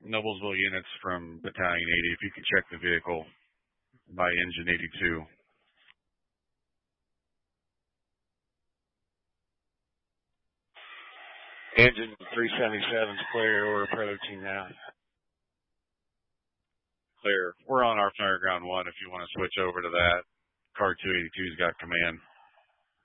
Noblesville units from Battalion 80, if you could check the vehicle by engine 82. Engine 377's clear. We're approaching now. Clear. We're on Arfton Underground 1 if you want to switch over to that. Car 282's got command.